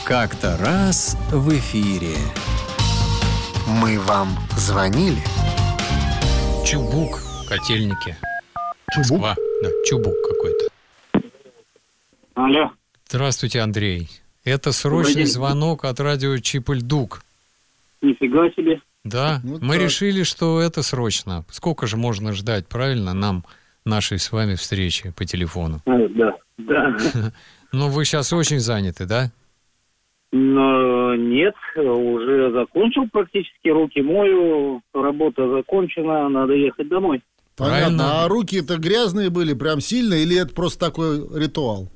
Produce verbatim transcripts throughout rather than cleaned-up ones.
Как-то раз в эфире. Мы вам звонили? Чубук, Котельники. Чубук? Москва. Да, Чубук какой-то. Алло. Здравствуйте, Андрей. Это срочный звонок от радио Чип-Ль-Дук. Нифига себе. Да, Вот мы так. решили, что это срочно. Сколько же можно ждать, правильно, нам нашей с вами встречи по телефону? А, да, да. Ну, вы сейчас очень заняты, да? Но нет, уже закончил практически, руки мою, работа закончена, надо ехать домой. Понятно. Правильно. А руки-то грязные были прям сильно, или это просто такой ритуал?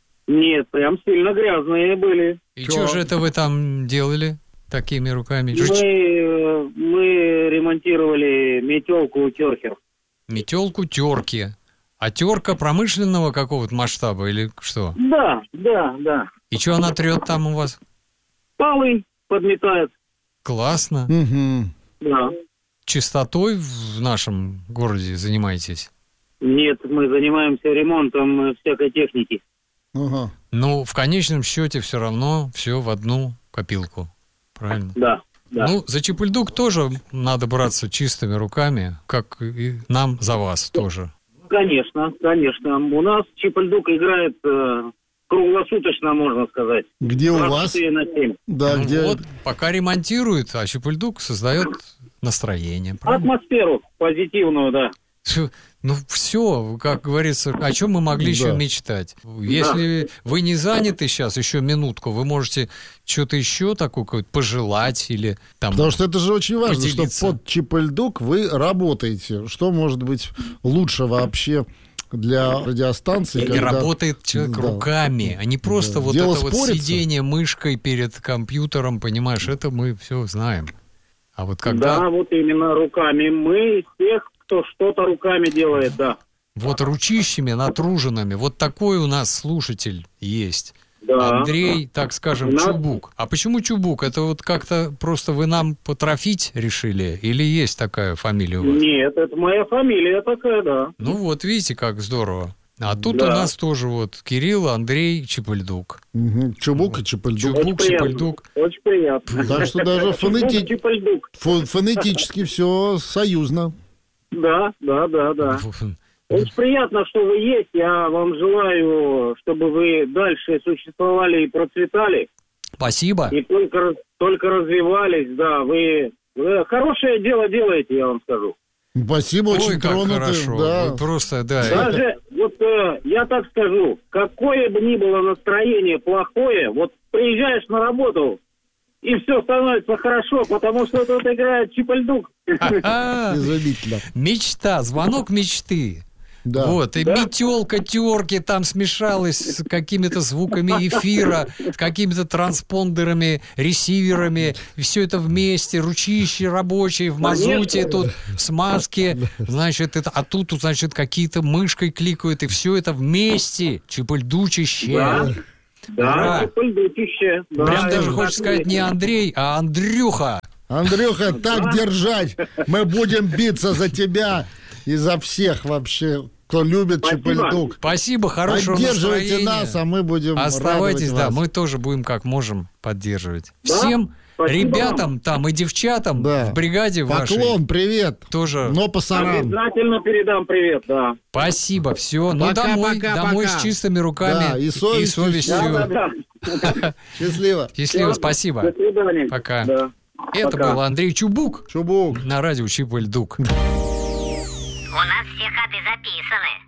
Нет, прям сильно грязные были. И Чё? что же это вы там делали такими руками? Мы, э, мы ремонтировали метелку Терхер. Метелку терки. А терка промышленного какого-то масштаба или что? Да, да, да. И что она трет там у вас? Полы подметает. Классно. Угу. Да. Чистотой в нашем городе занимаетесь? Нет, мы занимаемся ремонтом всякой техники. Ага. Ну, в конечном счете все равно все в одну копилку. Правильно? Да, да. Ну, за Чип-Ль-Дук тоже надо браться чистыми руками, как и нам за вас тоже. Конечно, конечно. У нас Чип-Ль-Дук играет э, круглосуточно, можно сказать. Где у двадцать вас? четыре на семь. Да, Ну где... вот, пока ремонтируют, а Чип-Ль-Дук создает настроение. Правильно? Атмосферу позитивную, да. Всё, ну все, как говорится, о чем мы могли еще Да. мечтать. Если вы не заняты сейчас еще минутку, вы можете что-то еще такое какое-то пожелать или там... Потому что это же очень важно, поделиться. что под Чип-Ль-Дук вы работаете. Что может быть лучше вообще для радиостанции? И когда- работает человек Да. руками, а не просто Да. вот Дело это вот спорится. сидение мышкой перед компьютером, понимаешь, это мы все знаем. А вот когда Да, вот именно руками. Мы из тех, кто что-то руками делает, да. вот ручищами натруженными, вот такой у нас слушатель есть. Да. Андрей, так скажем, У нас- Чубук. А почему Чубук? Это вот как-то просто вы нам потрофить решили? Или есть такая фамилия у вас? Нет, это моя фамилия такая, да. Ну вот, видите, как здорово. А тут Да. у нас тоже вот Кирилл, Андрей, Чип-Ль-Дук. Мгм. Чубук и Чип-Ль-Дук. Чубук, Очень приятно. Чип-Ль-Дук. Очень приятно. Так что даже фонети- Чип-Ль-Дук. Фо- Фонетически все союзно. Да, да, да, да. Очень приятно, что вы есть. Я вам желаю, чтобы вы дальше существовали и процветали. Спасибо. И только, раз- только развивались, да. Вы, вы хорошее дело делаете, я вам скажу. Спасибо, очень Ой, как тронуты. хорошо. Да. Вы просто, да. Даже, вот э, я так скажу, какое бы ни было настроение плохое, вот приезжаешь на работу, и все становится хорошо, потому что тут играет Чип-Ль-Дук. А, Изумительно. мечта, звонок мечты. Да. Вот, и Да. метелка терки там смешалась с какими-то звуками эфира, с какими-то транспондерами, ресиверами, все это вместе, ручищи рабочие в мазуте, Конечно. тут в смазке, значит, это, а тут, тут, значит, какие-то мышкой кликают, и все это вместе, чип-ль-дучище. Да. Ура. Да, Чип-Ль-Дучище. Да, Прям даже это хочется так сказать не есть. Андрей, а Андрюха. Андрюха, так держать. Мы будем биться за тебя и за всех вообще, кто любит Спасибо. Чип-Ль-Дук. Спасибо, хорошего Поддерживайте настроения. нас, а мы будем Оставайтесь, радовать да, вас. мы тоже будем как можем поддерживать. Да? Всем Спасибо ребятам там и девчатам Да. в бригаде вашей Поклон, привет. тоже Но пасаран. Обязательно передам привет, да. спасибо. Все, ну Пока, домой, пока, домой пока. с чистыми руками Да, и совестью. Да, да, да. Счастливо. Счастливо, До спасибо. свидания. Пока. Да. Это Пока. был Андрей Чубук Чубук. на радио Чип-Ль-Дук. У нас все ходы записаны.